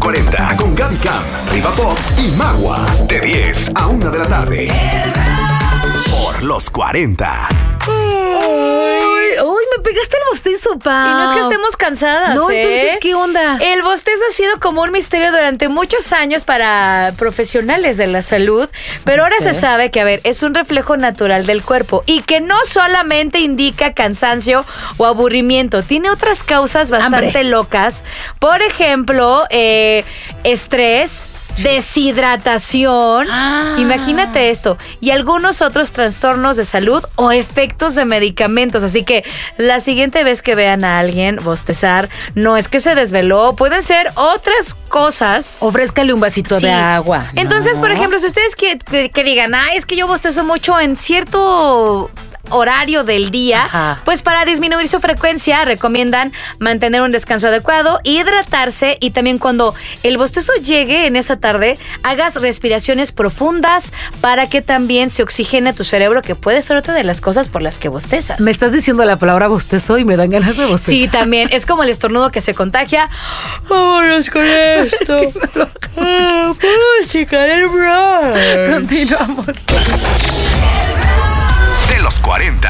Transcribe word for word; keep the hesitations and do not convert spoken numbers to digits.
cuarenta con Gaby Cam, Riva Pop y Magua. De diez a una de la tarde. Por los cuarenta. Uy, uy, me pegaste el bostezo, pa. Y no es que estemos cansadas, No, ¿eh? entonces, ¿qué onda? El bostezo ha sido como un misterio durante muchos años para profesionales de la salud, pero ahora se sabe que, a ver, es un reflejo natural del cuerpo y que no solamente indica cansancio o aburrimiento, tiene otras causas bastante Hambre. locas. Por ejemplo, eh, estrés, deshidratación, Ah. imagínate esto, y algunos otros trastornos de salud o efectos de medicamentos. Así que la siguiente vez que vean a alguien bostezar, no es que se desveló, pueden ser otras cosas. Ofrézcale un vasito Sí. de agua. Entonces, ¿no? por ejemplo, si ustedes que, que, que digan, ah, es que yo bostezo mucho en cierto horario del día, Ajá. pues para disminuir su frecuencia recomiendan mantener un descanso adecuado, hidratarse y también cuando el bostezo llegue en esa tarde, hagas respiraciones profundas para que también se oxigene tu cerebro, que puede ser otra de las cosas por las que bostezas. Me estás diciendo la palabra bostezo y me dan ganas de bostezar. Sí, también. Es como el estornudo que se contagia. Vámonos con esto. Es que no lo- Ah, música del brunch. Continuamos. De los cuarenta.